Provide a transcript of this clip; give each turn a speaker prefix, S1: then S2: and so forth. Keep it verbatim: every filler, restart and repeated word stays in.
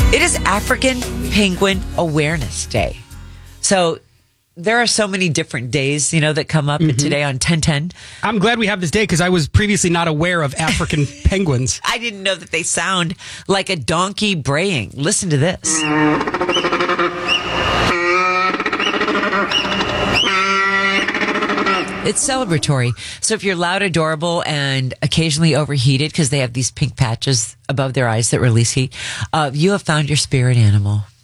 S1: It is African Penguin Awareness Day. So there are so many different days, you know, that come up mm-hmm. today on ten ten.
S2: I'm glad we have this day because I was previously not aware of African penguins.
S1: I didn't know that they sound like a donkey braying. Listen to this. It's celebratory. So if you're loud, adorable, and occasionally overheated because they have these pink patches above their eyes that release heat, uh, you have found your spirit animal.